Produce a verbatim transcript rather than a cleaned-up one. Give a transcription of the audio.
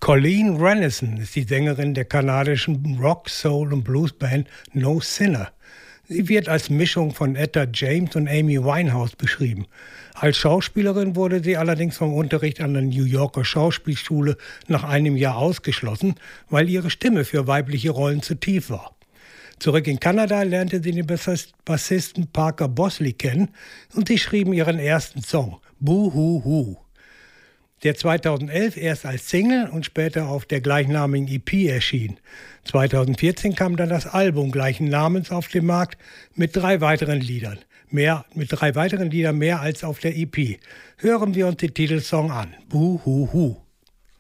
Colleen Renison ist die Sängerin der kanadischen Rock, Soul und Blues Band No Sinner. Sie wird als Mischung von Etta James und Amy Winehouse beschrieben. Als Schauspielerin wurde sie allerdings vom Unterricht an der New Yorker Schauspielschule nach einem Jahr ausgeschlossen, weil ihre Stimme für weibliche Rollen zu tief war. Zurück in Kanada lernte sie den Bassisten Parker Bosley kennen und sie schrieben ihren ersten Song, Boo Hoo Hoo, der zweitausendelf erst als Single und später auf der gleichnamigen E P erschien. zweitausendvierzehn kam dann das Album gleichen Namens auf den Markt mit drei weiteren Liedern. Mehr, mit drei weiteren Liedern mehr als auf der E P. Hören wir uns den Titelsong an, Boo Hoo Hoo.